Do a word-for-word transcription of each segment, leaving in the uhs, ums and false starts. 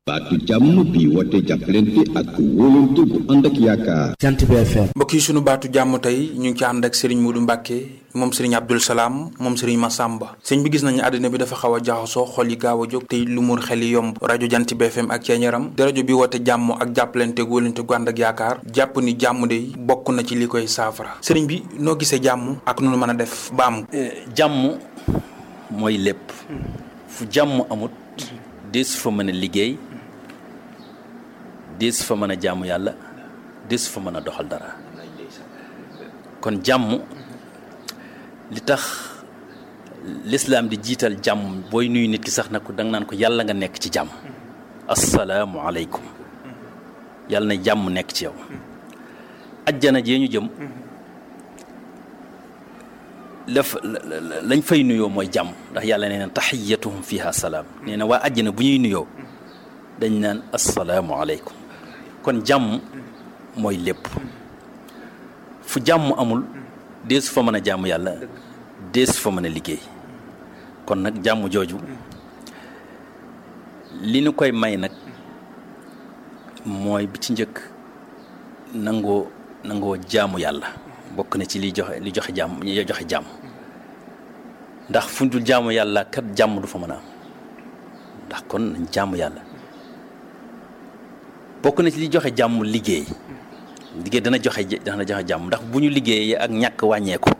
baatu jàmm bi woote jàppalante ak wóolante bu ànd ak yaakaar. Jant bi F M. mbokk yi sunu baatu jàmm tey ñu ngi ci ànd ak Serigne Modou Mbacké moom Serigne Abdoul Salam moom Serigne Massamba sëñ bi gis nañu àddina bi dafa xaw a jaxasoo xol yi gaaw a jóg tey lu mur xel yi yomb rajo Jant bi F M ak Ceeñaram di rajo bi woote jàmm ak jàppalante ak wóolante gu ànd ak yaakaar jàpp ni jàmm de bokk na ci li koy saafara Serigne bi noo gisee jàmm ak nu mën a def ba am. jàmm mooy lépp fu jàmm amut dees fa mën a liggéey dees fa mën a jaamu yàlla dees fa mën a doxal dara kon jàmm li tax lislaam di jiital jàmm booy nuyu nit ki sax na ko danga naan ko yàlla nga nekk ci jàmm assalaamu aleykum yàlla na jàmm nekk ci yow ajjana jee ñu jëm laf lañ fay nuyoo mooy jàmm ndax yàlla nee na taxiyatuhum fiha salaam nee na waa ajjana bu ñuy nuyoo dañ naan assalaamu aleykum kon jàmm mooy lépp fu jàmm amul dees fa mën a jaamu yàlla dees fa mën a liggéey kon nag jàmm jooju li nu koy may nag mooy bi ci njëkk nangoo nangoo jaamu yàlla bokk na ci li joxe li joxe jàmm li joxe jàmm ndax fu dul jaamu yàlla kat jàmm du fa mën a am ndax kon nañ jaamu yàlla bokk na ci li joxe jàmm liggéey liggéey dana joxe dana joxe jàmm ndax bu ñu liggéeyee ak ñàkk wàññeeku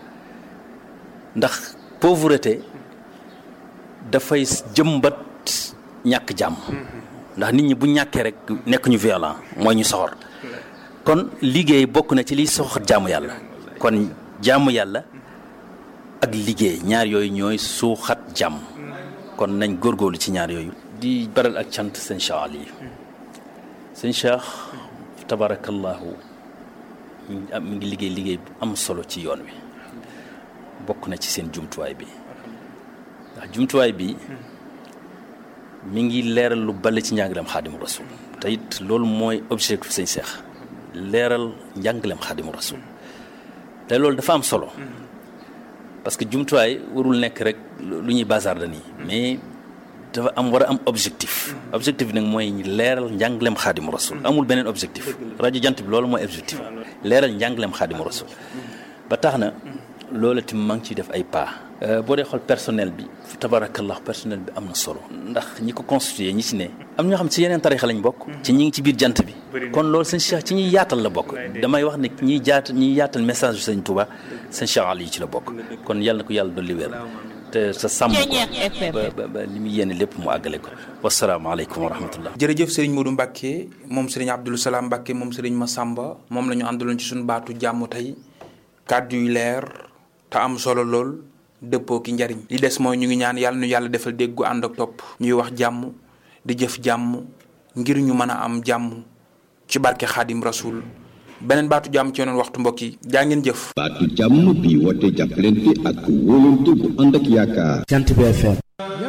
ndax pauvreté dafay jëmbat ñàkk jàmm ndax nit ñi bu ñàkkee rek nekk ñu violent mooy ñu soxor kon liggéey bokk na ci liy soxor jaamu yàlla kon jaamu yàlla ak liggéey ñaar yooyu ñooy suuxat jàmm kon nañ góorgóorlu ci ñaar yooyu di baral ak cant sëñ Cheikh Ali sëñ Cheikh tabarakallahu mi ngi liggéey liggéey bu am solo ci yoon wi bokk na ci seen jumtuwaay bi ndax jumtuwaay bi mi ngi leeral lu bale ci njàngaleem Xaadimu Rasul te it loolu mooy objectif sëñ Cheikh leeral njàngaleem Xaadimu Rasul te loolu dafa am solo parce que jumtuwaay warul nekk rek lu ñuy bazarde nii mais dafa am war a am objectif objectif bi nag mooy leeral njàngaleem Xaadimu Rasul amul beneen objectif rajo Jant bi loolu mooy objectif leeral njàngaleem Xaadimu Rasul ba tax na loolu tamit maa ngi ciy def ay pas boo dee xool personnel bi tabarakallah personnel bi am na solo ndax ñi ko constitué ñi ci ne am ñoo xam ci yeneen tarixa lañ bokk ci ñi ngi ci biir Jant bi kon loolu sëñ Cheikh ci ñuy yaatal la bokk damay wax ne ñiy jaat ñiy yaatal message bi sëñ Touba sëñ Cheikh Ali yi ci la bokk kon yàlla na ko yàlla dolli wér te sa sàmm ko ba ba li muy yéene lépp mu àggale ko wasalaamaaleykum wa rahmatullah jërëjëf Serigne Modou Mbacké moom Serigne Abdoul Salam Mbacké moom Serigne Massamba moom la ñu àndaloon ci suñu baatu jàmm tey kàddu yu leer te am solo lool dëppoo ki njariñ li des mooy ñu ngi ñaan yàlla nu yàlla defal déggu ànd ak topp ñuy wax jàmm di jëf jàmm ngir ñu mën a am jàmm ci barke Xaadim Rasul beneen baatu jàmm ci yeneen waxtu mbokk yi jaa ngeen jëf. baatu jàmm bi woote jàppalante ak wóolante bu ànd ak yaakaar. Jant bi F M.